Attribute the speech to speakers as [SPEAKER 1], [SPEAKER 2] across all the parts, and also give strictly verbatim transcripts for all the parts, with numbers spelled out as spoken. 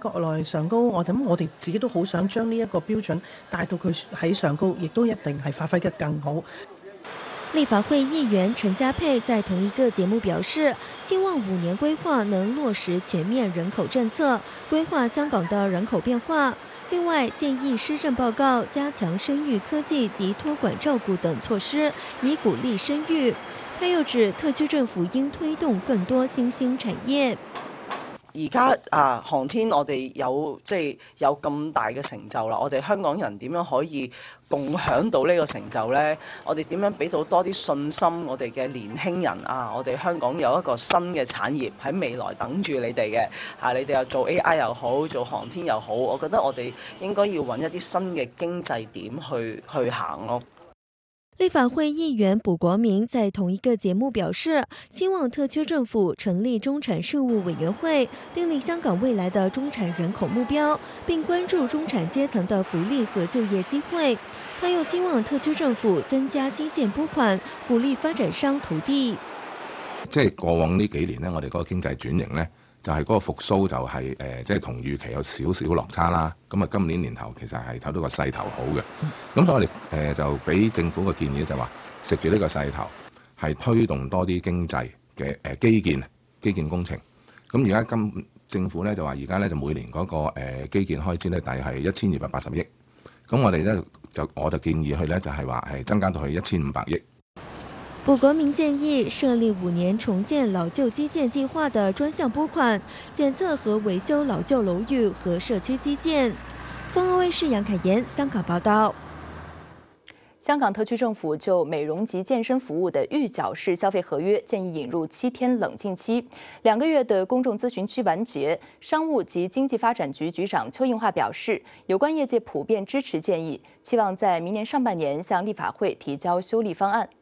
[SPEAKER 1] 國內上高，我諗我哋自己都好想將呢一個標準帶到佢喺上高，亦都一定係發揮得更好。
[SPEAKER 2] 立法會議員陳家佩在同一個節目表示，希望五年規劃能落實全面人口政策，規劃香港的人口變化。另外，建議施政報告加強生育科技及托管照顧等措施，以鼓勵生育。他又指，特區政府應推動更多新興產業。
[SPEAKER 3] 而家啊，航天我哋有即係有咁大嘅成就啦，我哋香港人點樣可以共享到呢個成就呢？我哋點樣俾到多啲信心我哋嘅年輕人啊？我哋香港有一個新嘅產業喺未來等住你哋嘅嚇，你哋又做 A I 又好，做航天又好，我覺得我哋應該要揾一啲新嘅經濟點去去行咯。
[SPEAKER 2] 立法會議員卜國明在同一個節目表示，希望特區政府成立中產事務委員會，訂立香港未來的中產人口目標，並關注中產階層的福利和就業機會。他又希望特區政府增加基建撥款，鼓勵發展商投地。
[SPEAKER 4] 即係過往呢幾年呢，我哋嗰個經濟轉型呢，就係、是、嗰個復甦就係、是、誒，即係同預期有少少落差啦。咁啊，今年年頭其實係睇到個勢頭好嘅。咁所以我哋誒、呃、就俾政府個建議就話，食住呢個勢頭，係推動多啲經濟嘅誒基建基建工程。咁而家今政府咧就話，而家咧就每年嗰、那個、呃、基建開支咧，大約係一千二百八十億。咁我哋咧就我就建議佢咧就係話係增加到去一千五百億。
[SPEAKER 2] 卜國明建議設立五年重建老舊基建計劃的專項撥款，檢測和維修老舊樓宇和社區基建。鳳凰衛視楊凱妍香港報道。
[SPEAKER 5] 香港特區政府就美容及健身服務的預繳式消費合約建議引入七天冷靜期，兩個月的公眾諮詢期完結。商務及經濟發展局局長邱應華表示，有關業界普遍支持建議，期望在明年上半年向立法會提交修例方案。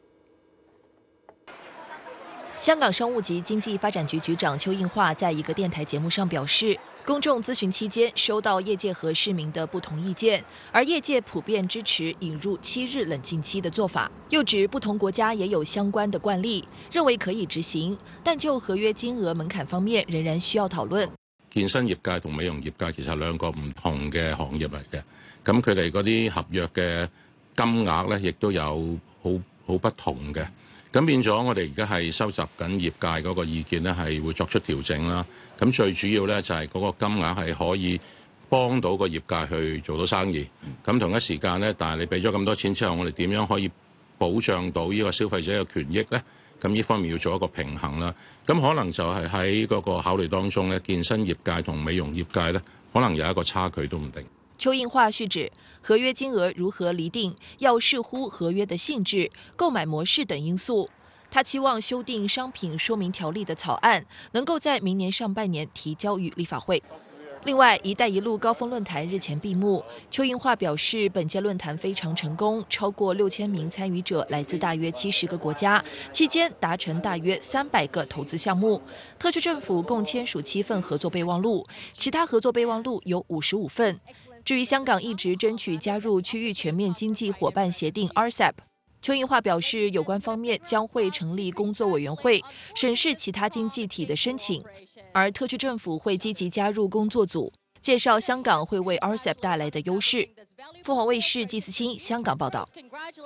[SPEAKER 6] 香港商務及經濟發展局局長邱應華在一個電台節目上表示，公眾諮詢期間收到業界和市民的不同意見，而業界普遍支持引入七日冷靜期的做法。又指不同國家也有相關的慣例，認為可以執行，但就合約金額門檻方面仍然需要討論。
[SPEAKER 7] 健身業界同美容業界其實兩個唔同嘅行業嚟嘅，咁佢哋嗰啲合約嘅金額咧，亦都有好好不同嘅。咁變咗，我哋而家係收集緊業界嗰個意見咧，係會作出調整啦。咁最主要咧就係嗰個金額係可以幫到個業界去做到生意。咁同一時間咧，但係你俾咗咁多錢之後，我哋點樣可以保障到呢個消費者嘅權益咧？咁呢方面要做一個平衡啦。咁可能就係喺嗰個考慮當中咧，健身業界同美容業界咧，可能有一個差距都唔定。
[SPEAKER 6] 邱應華續指，合約金額如何釐定，要視乎合約的性質、購買模式等因素。他期望修訂商品說明條例的草案能夠在明年上半年提交予立法會。另外，一帶一路高峰論壇日前閉幕，邱應華表示，本屆論壇非常成功，超過六千名參與者來自大約七十個國家，期間達成大約三百個投資項目。特區政府共簽署七份合作備忘錄，其他合作備忘錄有五十五份。至於香港一直爭取加入區域全面經濟夥伴協定 R C E P， 邱應華表示，有關方面將會成立工作委員會，審視其他經濟體的申請，而特區政府會積極加入工作組，介紹香港會為 R C E P 帶來的優勢。鳳凰衛視季思清香港報道。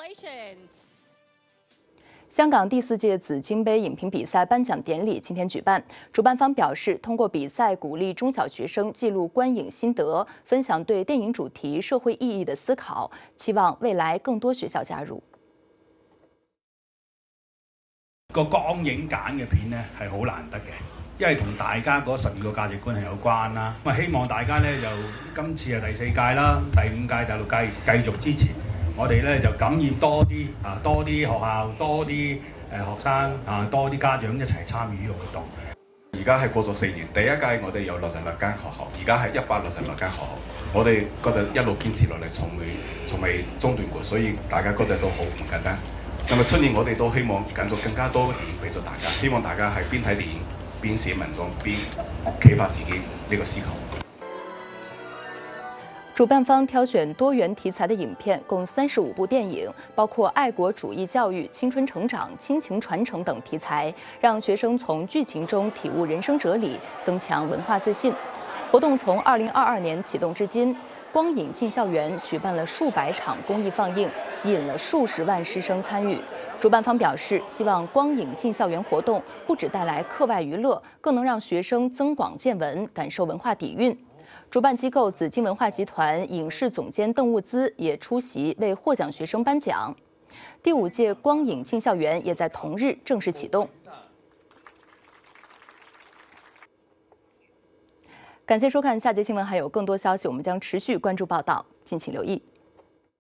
[SPEAKER 5] 香港第四屆紫金杯影評比賽頒獎典禮今天舉辦，主辦方表示，通過比賽鼓勵中小學生記錄觀影心得，分享對電影主題、社會意義的思考，期望未來更多學校加入。
[SPEAKER 8] 個光影揀嘅片呢係好難得嘅，因為同大家嗰十二個價值觀係有關啦。咁啊，希望大家呢就今次係第四屆啦，第五屆、第六屆繼續支持。我哋咧就感染多啲啊，多啲學校，多啲誒學生啊，多啲家長一齊參與呢個活動。
[SPEAKER 9] 而家係過咗四年，第一屆我哋有六十六間學校，而家係一百六十六間學校。我哋覺得一路堅持落嚟，從未從未中斷過，所以大家覺得都好唔簡單。咁啊，出年我哋都希望揀咗更加多嘅電影俾咗大家，希望大家係邊睇電影邊寫文章邊啟發自己呢個思考。
[SPEAKER 5] 主辦方挑選多元題材的影片，共三十五部電影，包括愛國主義教育、青春成長、親情傳承等題材，讓學生從劇情中體悟人生哲理，增強文化自信。 活动从二零二二年启动至今，光影进校园举办了数百场公益放映，吸引了数十万师生参与。主办方表示，希望光影进校园活动不只带来课外娱乐，更能让学生增广见闻，感受文化底蕴。主办机构紫金文化集团影视总监邓物资也出席为获奖学生颁奖。第五届光影进校园也在同日正式启动。感谢收看，下节新闻还有更多消息，我们将持续关注报道，敬请留意。